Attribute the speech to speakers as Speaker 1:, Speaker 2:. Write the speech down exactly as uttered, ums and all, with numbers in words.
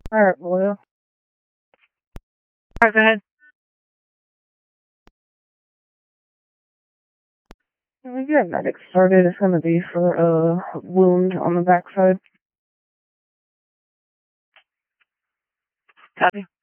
Speaker 1: Alright, well. Alright, go ahead. We get medic started. It's gonna be for a wound on the backside. Copy.